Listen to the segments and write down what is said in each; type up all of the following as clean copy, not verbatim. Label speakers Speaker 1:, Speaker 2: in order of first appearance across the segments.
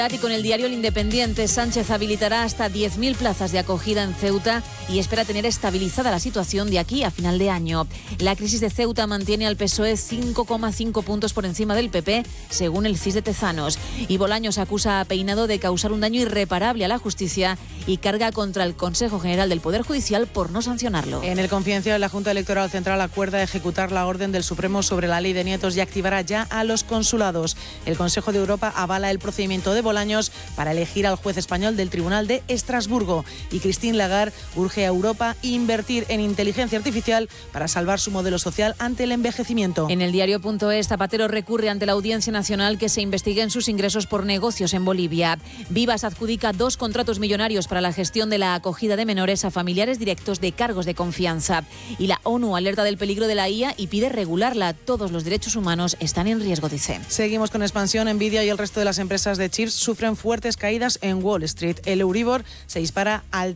Speaker 1: Y con el diario El Independiente, Sánchez habilitará hasta 10.000 plazas de acogida en Ceuta y espera tener estabilizada la situación de aquí a final de año. La crisis de Ceuta mantiene al PSOE 5,5 puntos por encima del PP, según el CIS de Tezanos. Y Bolaños acusa a Peinado de causar un daño irreparable a la justicia y carga contra el Consejo General del Poder Judicial por no sancionarlo.
Speaker 2: En el Confidencial, la Junta Electoral Central acuerda ejecutar la orden del Supremo sobre la ley de nietos y activará ya a los consulados. El Consejo de Europa avala el procedimiento de Bolaños para elegir al juez español del Tribunal de Estrasburgo. Y Christine Lagarde urge a Europa invertir en inteligencia artificial para salvar su modelo social ante el envejecimiento.
Speaker 1: En el diario.es, Zapatero recurre ante la Audiencia Nacional que se investiguen sus ingresos por negocios en Bolivia. Vivas adjudica 2 contratos millonarios para la gestión de la acogida de menores a familiares directos de cargos de confianza. Y la ONU alerta del peligro de la IA y pide regularla. Todos los derechos humanos están en riesgo, dice.
Speaker 2: Seguimos con expansión. Nvidia y el resto de las empresas de chips sufren fuertes caídas en Wall Street. El Euribor se dispara al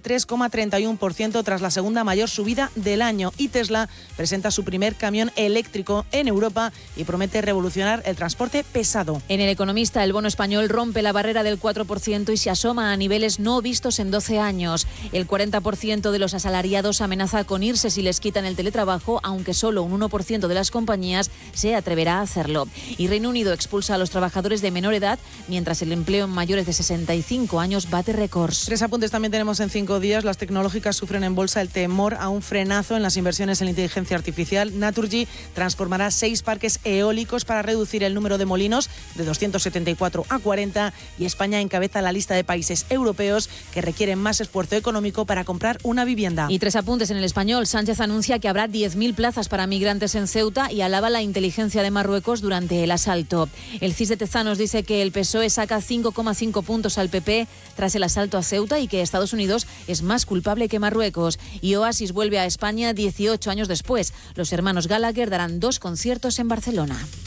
Speaker 2: 3,31% tras la segunda mayor subida del año. Y Tesla presenta su primer camión eléctrico en Europa y promete revolucionar el transporte pesado.
Speaker 1: En El Economista, el bono español rompe la barrera del 4% y se asoma a niveles no vistos en 12 años. El 40% de los asalariados amenaza con irse si les quitan el teletrabajo, aunque solo un 1% de las compañías se atreverá a hacerlo. Y Reino Unido expulsa a los trabajadores de menor edad, mientras el empleo en mayores de 65 años bate récords.
Speaker 2: 3 apuntes también tenemos en 5 días. Las tecnológicas sufren en bolsa el temor a un frenazo en las inversiones en inteligencia artificial. Naturgy transformará 6 parques eólicos para reducir el número de molinos de 274 a 40 y España encabeza la lista de países europeos que requieren más esfuerzo económico para comprar una vivienda.
Speaker 1: Y 3 apuntes en El Español. Sánchez anuncia que habrá 10.000 plazas para migrantes en Ceuta y alaba la inteligencia de Marruecos durante el asalto. El CIS de Tezanos dice que el PSOE saca 5,5 puntos al PP tras el asalto a Ceuta y que Estados Unidos es más culpable que Marruecos. Y Oasis vuelve a España 18 años después. Los hermanos Gallagher darán 2 conciertos en Barcelona.